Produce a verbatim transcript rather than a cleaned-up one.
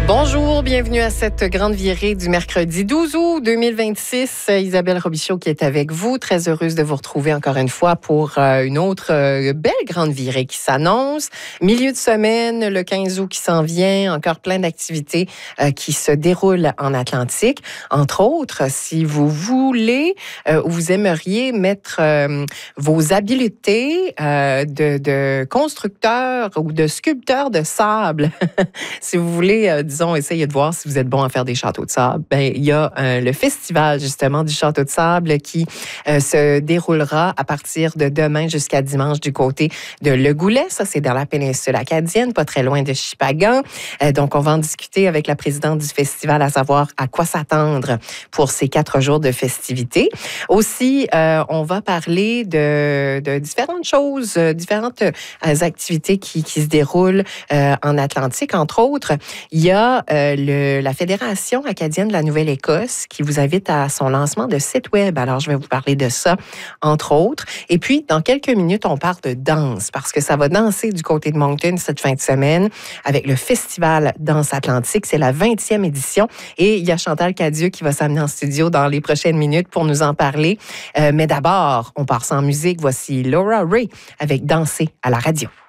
Bonjour, bienvenue à cette grande virée du mercredi douze août deux mille vingt-six. Isabelle Robichaud qui est avec vous. Très heureuse de vous retrouver encore une fois pour euh, une autre euh, belle grande virée qui s'annonce. Milieu de semaine, le quinze août qui s'en vient. Encore plein d'activités euh, qui se déroulent en Atlantique. Entre autres, si vous voulez euh, ou vous aimeriez mettre euh, vos habiletés euh, de, de constructeur ou de sculpteur de sable, si vous voulez, euh, disons, essayez de voir si vous êtes bon à faire des châteaux de sable. Ben, il y a euh, le festival, justement, du château de sable qui euh, se déroulera à partir de demain jusqu'à dimanche du côté de Le Goulet. Ça, c'est dans la péninsule acadienne, pas très loin de Shippagan. Euh, donc, on va en discuter avec la présidente du festival, à savoir à quoi s'attendre pour ces quatre jours de festivités. Aussi, euh, on va parler de, de différentes choses, euh, différentes euh, activités qui, qui se déroulent euh, en Atlantique. Entre autres, il y a euh, le, la Fédération acadienne de la Nouvelle-Écosse qui vous invite à son lancement de site web. Alors, je vais vous parler de ça, entre autres. Et puis, dans quelques minutes, on parle de danse parce que ça va danser du côté de Moncton cette fin de semaine avec le Festival Danse Atlantique. C'est la vingtième édition et il y a Chantal Cadieux qui va s'amener en studio dans les prochaines minutes pour nous en parler. Euh, mais d'abord, on part sans musique. Voici Laura Ray avec Danser à la radio.